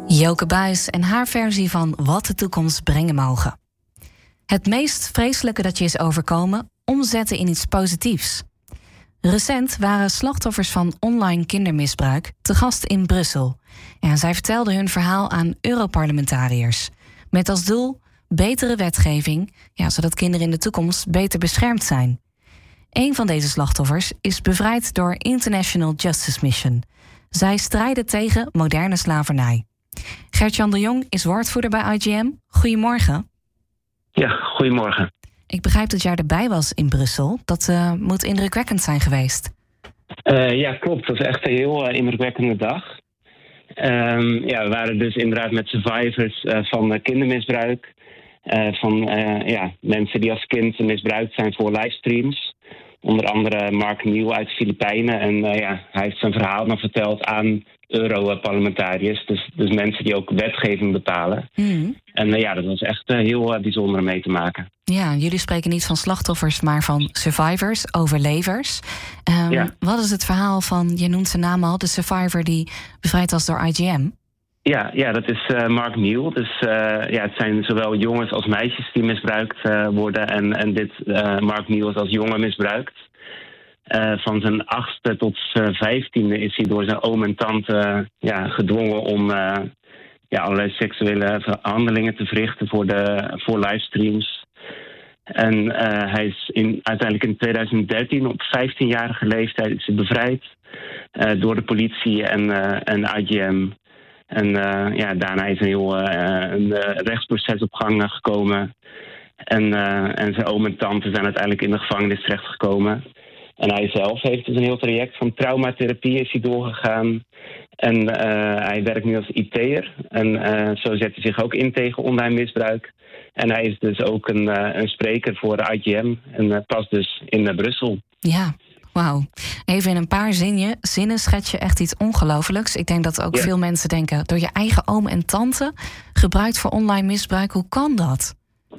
Joke Buijs en haar versie van Wat de toekomst brengen mogen. Het meest vreselijke dat je is overkomen, omzetten in iets positiefs. Recent waren slachtoffers van online kindermisbruik te gast in Brussel. En zij vertelden hun verhaal aan Europarlementariërs. Met als doel betere wetgeving, zodat kinderen in de toekomst beter beschermd zijn. Een van deze slachtoffers is bevrijd door International Justice Mission. Zij strijden tegen moderne slavernij. Gert-Jan de Jong is woordvoerder bij IGM. Goedemorgen. Ja, goedemorgen. Ik begrijp dat jij erbij was in Brussel. Dat moet indrukwekkend zijn geweest. Ja, klopt. Dat was echt een heel indrukwekkende dag. We waren dus inderdaad met survivors van kindermisbruik. Van mensen die als kind misbruikt zijn voor livestreams. Onder andere Mark Neal uit de Filipijnen. En hij heeft zijn verhaal dan verteld aan Europarlementariërs. Dus mensen die ook wetgeving bepalen. Mm. En dat was echt heel bijzonder om mee te maken. Ja, jullie spreken niet van slachtoffers, maar van survivors, overlevers. Wat is het verhaal van, je noemt zijn naam al, de survivor die bevrijd was door IGM? Ja, dat is Mark Neal. Dus het zijn zowel jongens als meisjes die misbruikt worden. En dit Mark Neal is als jongen misbruikt. Van zijn 8e tot zijn 15e is hij door zijn oom en tante gedwongen om allerlei seksuele handelingen te verrichten voor livestreams. En hij is uiteindelijk in 2013 op 15-jarige leeftijd is hij bevrijd door de politie en IGM. En daarna is een rechtsproces op gang gekomen. En zijn oom en tante zijn uiteindelijk in de gevangenis terechtgekomen. En hij zelf heeft dus een heel traject van traumatherapie is hij doorgegaan. En hij werkt nu als IT'er. En zo zet hij zich ook in tegen online misbruik. En hij is dus ook een spreker voor de IGM. En past dus in Brussel. Ja, wauw. Even in een paar zinnen schets je echt iets ongelofelijks. Ik denk dat ook veel mensen denken, door je eigen oom en tante gebruikt voor online misbruik. Hoe kan dat?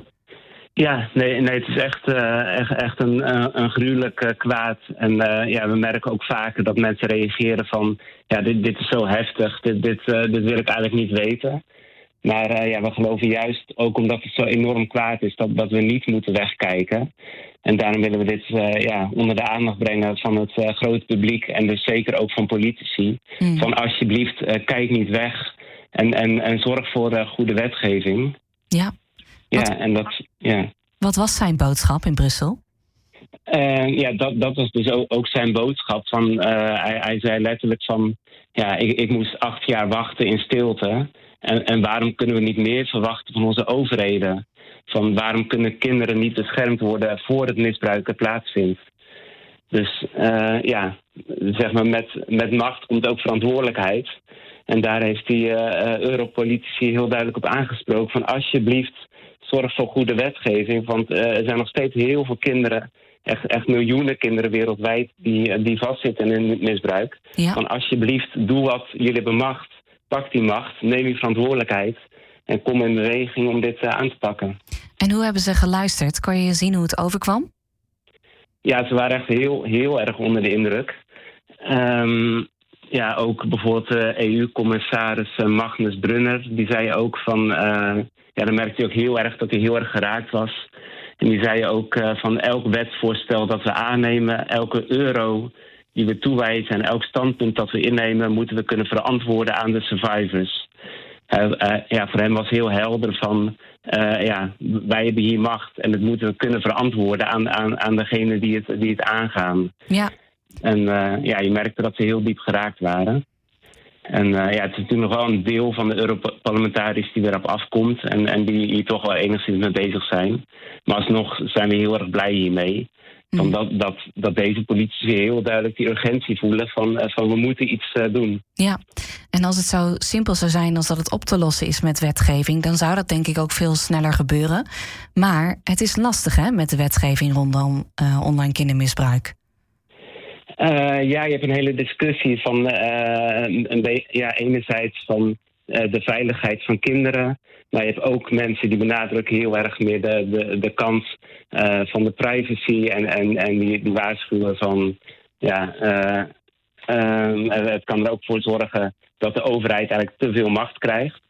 Ja, nee, het is echt een gruwelijk kwaad. En we merken ook vaker dat mensen reageren van, dit is zo heftig, dit wil ik eigenlijk niet weten. Maar we geloven juist, ook omdat het zo enorm kwaad is, dat we niet moeten wegkijken. En daarom willen we dit onder de aandacht brengen van het grote publiek en dus zeker ook van politici. Mm. Van alsjeblieft, kijk niet weg en zorg voor goede wetgeving. Ja. Wat was zijn boodschap in Brussel? Dat was dus ook zijn boodschap. Hij zei letterlijk van, ik moest 8 jaar wachten in stilte. En waarom kunnen we niet meer verwachten van onze overheden? Van waarom kunnen kinderen niet beschermd worden voor het misbruik plaatsvindt? Dus zeg maar met macht komt ook verantwoordelijkheid. En daar heeft die Europolitici heel duidelijk op aangesproken. Van alsjeblieft, zorg voor goede wetgeving. Want er zijn nog steeds heel veel kinderen, echt miljoenen kinderen wereldwijd, die vastzitten in het misbruik. Ja. Van alsjeblieft, doe wat jullie hebben macht. Pak die macht, neem je verantwoordelijkheid en kom in beweging om dit aan te pakken. En hoe hebben ze geluisterd? Kon je zien hoe het overkwam? Ja, ze waren echt heel, heel erg onder de indruk. Ook bijvoorbeeld EU-commissaris Magnus Brunner, die zei ook van, dan merkte hij ook heel erg dat hij heel erg geraakt was. En die zei ook van elk wetsvoorstel dat we aannemen, elke euro die we toewijzen en elk standpunt dat we innemen, moeten we kunnen verantwoorden aan de survivors. Voor hem was heel helder van, wij hebben hier macht en dat moeten we kunnen verantwoorden aan degene die het aangaan. Ja. En je merkte dat ze heel diep geraakt waren. En het is natuurlijk nog wel een deel van de Europarlementariërs die erop afkomt en die hier toch wel enigszins mee bezig zijn. Maar alsnog zijn we heel erg blij hiermee. Dat deze politici heel duidelijk die urgentie voelen van we moeten iets doen. Ja, en als het zo simpel zou zijn als dat het op te lossen is met wetgeving, dan zou dat denk ik ook veel sneller gebeuren. Maar het is lastig met de wetgeving rondom online kindermisbruik. Je hebt een hele discussie van enerzijds van de veiligheid van kinderen. Maar je hebt ook mensen die benadrukken heel erg meer de kant van de privacy en die waarschuwen van Het kan er ook voor zorgen dat de overheid eigenlijk te veel macht krijgt.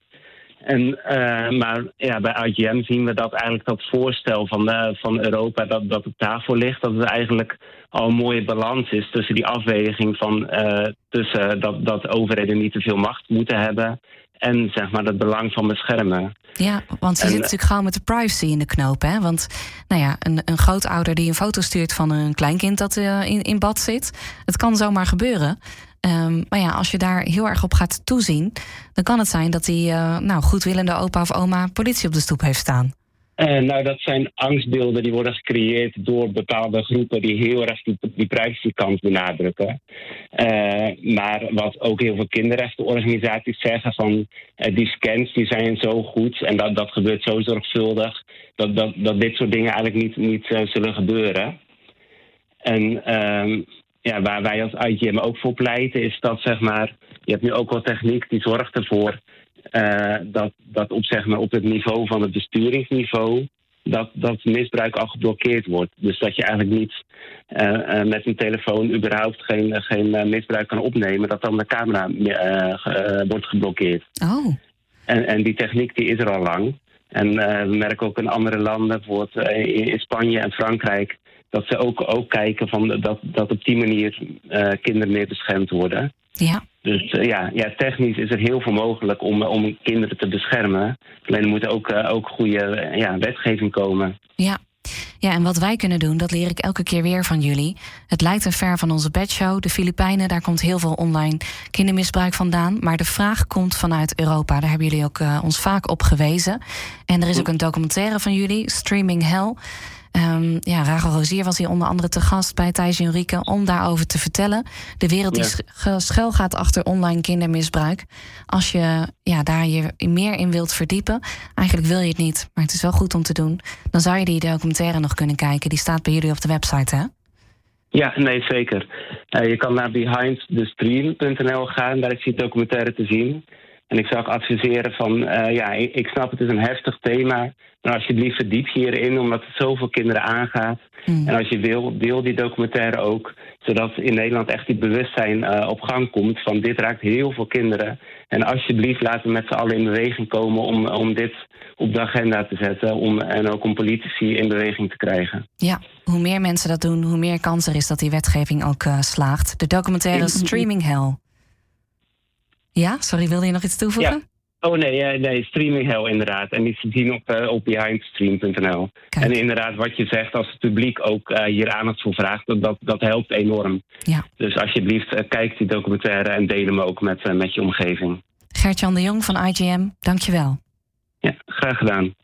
Maar bij IGM zien we dat eigenlijk dat voorstel van Europa dat op tafel ligt, dat het eigenlijk al een mooie balans is tussen die afweging van tussen dat overheden niet te veel macht moeten hebben en zeg maar het belang van beschermen. Ja, want je zit natuurlijk gauw met de privacy in de knoop, hè? Want een grootouder die een foto stuurt van een kleinkind dat in bad zit, het kan zomaar gebeuren. Maar als je daar heel erg op gaat toezien, dan kan het zijn dat die goedwillende opa of oma politie op de stoep heeft staan. Dat zijn angstbeelden die worden gecreëerd door bepaalde groepen die heel erg die privacykant benadrukken. Maar wat ook heel veel kinderrechtenorganisaties zeggen van die scans die zijn zo goed en dat gebeurt zo zorgvuldig dat dit soort dingen eigenlijk niet zullen gebeuren. En waar wij als IGM ook voor pleiten is dat zeg maar, je hebt nu ook wel techniek die zorgt ervoor dat op het niveau van het besturingsniveau dat misbruik al geblokkeerd wordt. Dus dat je eigenlijk niet met een telefoon überhaupt geen misbruik kan opnemen, dat dan de camera wordt geblokkeerd. Oh. En die techniek die is er al lang. En we merken ook in andere landen, bijvoorbeeld in Spanje en Frankrijk, dat ze ook kijken van dat op die manier kinderen meer beschermd worden. Ja. Dus technisch is er heel veel mogelijk om kinderen te beschermen. Alleen er moet ook goede wetgeving komen. Ja. Ja, en wat wij kunnen doen, dat leer ik elke keer weer van jullie. Het lijkt een ver van onze bedshow. De Filipijnen, daar komt heel veel online kindermisbruik vandaan. Maar de vraag komt vanuit Europa. Daar hebben jullie ook ons vaak op gewezen. En er is ook een documentaire van jullie, Streaming Hell. Rachel Rozier was hier onder andere te gast bij Thijs en Ulrike om daarover te vertellen. De wereld die schuil gaat achter online kindermisbruik. Als je daar je meer in wilt verdiepen, eigenlijk wil je het niet, maar het is wel goed om te doen, dan zou je die documentaire nog kunnen kijken. Die staat bij jullie op de website, hè? Ja, nee, zeker. Je kan naar behindthestream.nl gaan, daar is die documentaire te zien. En ik zou ook adviseren van, ik snap het is een heftig thema, maar alsjeblieft verdiep je hierin, omdat het zoveel kinderen aangaat. En als je wil, deel die documentaire ook, zodat in Nederland echt die bewustzijn op gang komt van dit raakt heel veel kinderen. En alsjeblieft laten we met z'n allen in beweging komen om dit op de agenda te zetten en ook om politici in beweging te krijgen. Ja, hoe meer mensen dat doen, hoe meer kans er is dat die wetgeving ook slaagt. De documentaire Streaming Hell. Ja, sorry, wilde je nog iets toevoegen? Ja. Oh nee, Streaming Hell inderdaad. En die is te zien op behindstream.nl. En inderdaad, wat je zegt, als het publiek ook hier aandacht voor vraagt, dat helpt enorm. Ja. Dus alsjeblieft, kijk die documentaire en deel hem ook met je omgeving. Gert-Jan de Jong van IGM, dank je wel. Ja, graag gedaan.